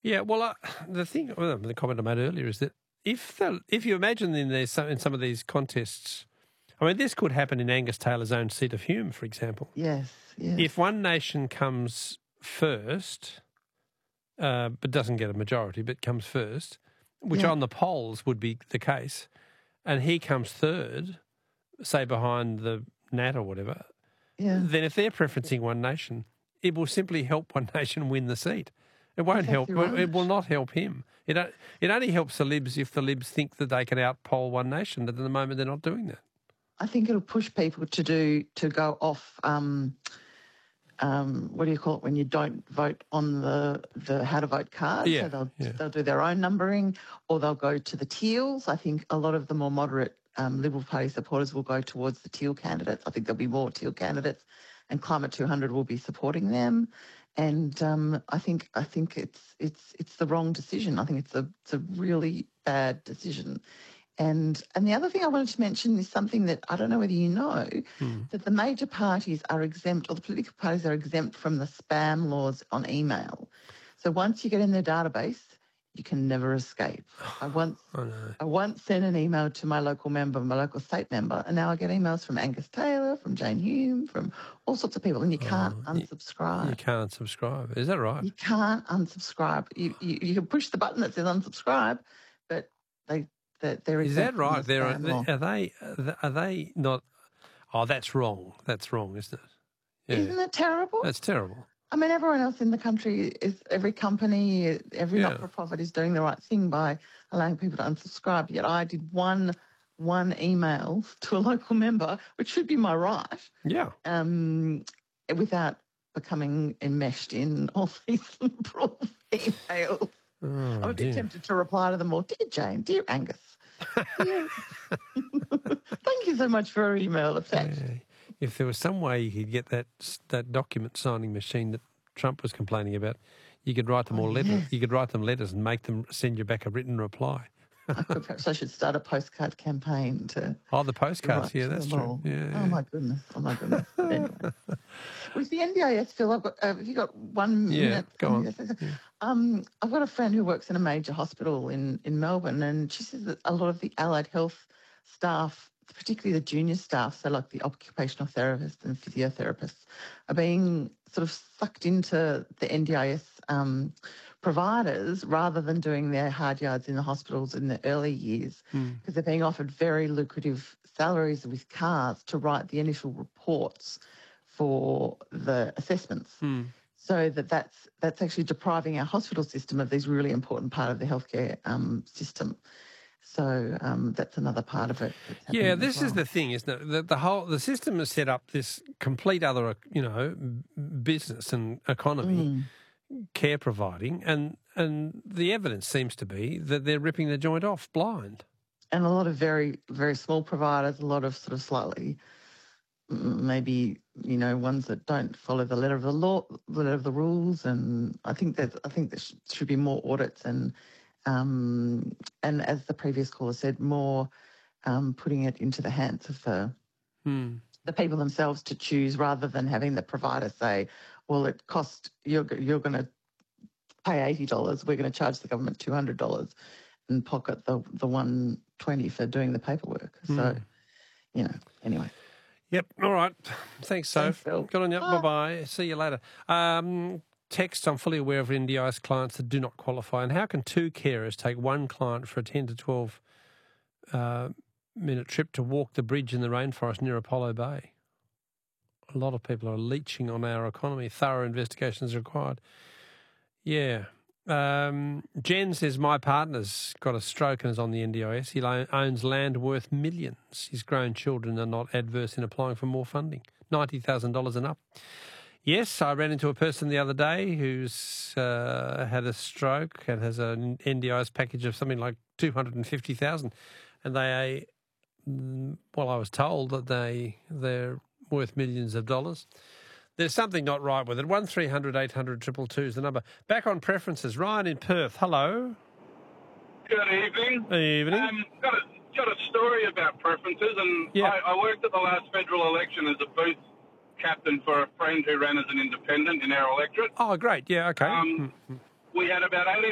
Yeah, well, the comment I made earlier is that if you imagine in some of these contests, I mean, this could happen in Angus Taylor's own seat of Hume, for example. Yes. If one nation comes first, but doesn't get a majority, but comes first, which on the polls would be the case, and he comes third, say behind the Nat or whatever, then if they're preferencing one nation, it will simply help one nation win the seat. It won't help. Right. It will not help him. It only helps the Libs if the Libs think that they can outpoll one nation, but at the moment they're not doing that. I think it'll push people to go off. What do you call it when you don't vote on the how to vote card? Yeah, so they'll do their own numbering, or they'll go to the teals. I think a lot of the more moderate Liberal Party supporters will go towards the teal candidates. I think there'll be more teal candidates, and Climate 200 will be supporting them. And I think it's the wrong decision. I think it's a really bad decision. And the other thing I wanted to mention is something that I don't know whether you know, that the major parties are exempt, or the political parties are exempt from the spam laws on email. So once you get in their database, you can never escape. I once sent an email to my local state member, and now I get emails from Angus Taylor, from Jane Hume, from all sorts of people, and you can't unsubscribe. You can't subscribe. Is that right? You can't unsubscribe. You can push the button that says unsubscribe, but they're Is that right? Are they not? Oh, that's wrong. That's wrong, isn't it? Yeah. Isn't it terrible? That's terrible. I mean, everyone else in the country every company, every not-for-profit is doing the right thing by allowing people to unsubscribe. Yet I did one email to a local member, which should be my right. Yeah. Without becoming enmeshed in all these liberal emails. Oh, I'm a bit tempted to reply to them all. Dear Jane, dear Angus. Thank you so much for our email. If there was some way you could get that document signing machine that Trump was complaining about, you could write them letters. Yes. You could write them letters and make them send you back a written reply. Perhaps I should start a postcard campaign to... Oh, the postcards, that's true. Yeah. Oh, my goodness. Anyway. With the NDIS, Phil, have you got 1 minute? Go on. I've got a friend who works in a major hospital in Melbourne, and she says that a lot of the allied health staff, particularly the junior staff, so like the occupational therapists and physiotherapists, are being sort of sucked into the NDIS providers rather than doing their hard yards in the hospitals in the early years, because they're being offered very lucrative salaries with cars to write the initial reports for the assessments. So that's actually depriving our hospital system of these really important part of the healthcare system. So that's another part of it. Yeah, this is the thing, isn't it? The system has set up this complete other, business and economy, care providing, and the evidence seems to be that they're ripping the joint off blind. And a lot of very, very small providers, a lot of sort of slightly maybe, ones that don't follow the letter of the law, the letter of the rules, and I think there should be more audits and as the previous caller said, more putting it into the hands of the people themselves to choose, rather than having the provider say, well, it cost, you're going to pay $80, we're going to charge the government $200 and pocket the $120 for doing the paperwork. So, anyway. Yep. All right. Thanks, Soph. Good on you. Bye-bye. See you later. Text, I'm fully aware of NDIS clients that do not qualify. And how can two carers take one client for a 10 to 12 minute trip to walk the bridge in the rainforest near Apollo Bay? A lot of people are leeching on our economy. Thorough investigation is required. Yeah. Jen says, my partner's got a stroke and is on the NDIS. He owns land worth millions. His grown children are not adverse in applying for more funding. $90,000 and up. Yes, I ran into a person the other day who's had a stroke and has an NDIS package of something like $250,000. And I was told that they're worth millions of dollars. There's something not right with it. 1300 800 222 is the number. Back on preferences. Ryan in Perth, hello. Good evening. Evening. Got a story about preferences, and I worked at the last federal election as a booth captain for a friend who ran as an independent in our electorate. Oh, great. Yeah, okay. We had about 18